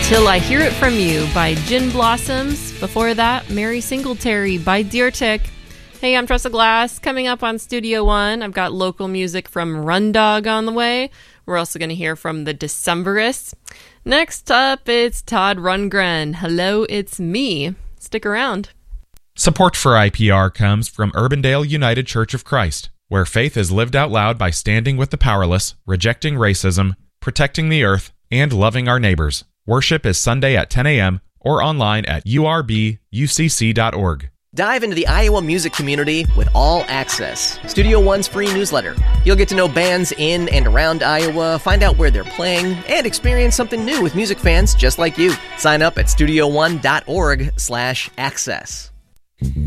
Till I Hear It From You by Gin Blossoms. Before that, Mary Singletary by Deer Tick. Hey, I'm Tressa Glass. Coming up on Studio One, I've got local music from Run Dog on the way. We're also going to hear from the Decemberists. Next up, it's Todd Rundgren. Hello, it's me. Stick around. Support for IPR comes from Urbandale United Church of Christ, where faith is lived out loud by standing with the powerless, rejecting racism, protecting the earth, and loving our neighbors. Worship is Sunday at 10 a.m. or online at urbucc.org. Dive into the Iowa music community with All Access, Studio One's free newsletter. You'll get to know bands in and around Iowa, find out where they're playing, and experience something new with music fans just like you. Sign up at studioone.org/access.